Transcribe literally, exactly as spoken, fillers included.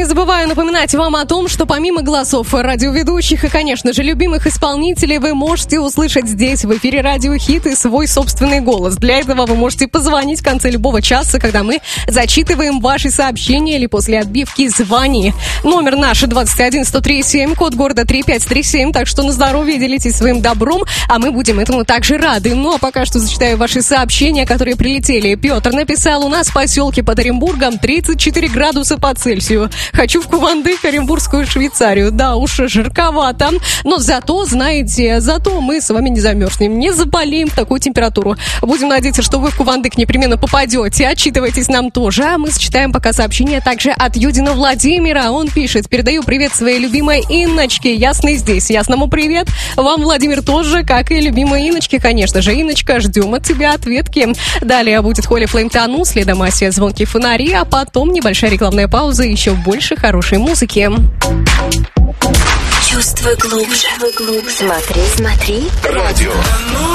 не забываю напоминать вам о том, что помимо голосов радиоведущих и, конечно же, любимых исполнителей, вы можете услышать здесь, в эфире Радио Хит, и свой собственный голос. Для этого вы можете позвонить в конце любого часа, когда мы зачитываем ваши сообщения, или после отбивки «Звони». Номер наш двадцать один сто три семь, код города три пять три семь, так что на здоровье, делитесь своим добром, а мы будем этому также рады. Ну а пока что зачитаю ваши сообщения, которые прилетели. Петр написал: у нас в поселке под Оренбургом тридцать четыре градуса по Цельсию. Хочу в Кувандык, Оренбургскую Швейцарию. Да уж, жарковато. Но зато, знаете, зато мы с вами не замерзнем, не заболеем в такую температуру. Будем надеяться, что вы в Кувандык непременно попадете. Отчитывайтесь нам тоже. А мы зачитаем пока сообщение также от Юдина Владимира. Он пишет: передаю привет своей любимой Инночке. Ясный здесь. Ясному привет. Вам, Владимир, тоже, как и любимой Инночке, конечно же. Инночка, ждем от тебя ответки. Далее будет Холли Флейм Тану, следом Асия «Звонкие фонари», а потом небольшая рекламная пауза и еще больше хорошей музыки. Чувствуй глубже. Смотри, смотри. Радио.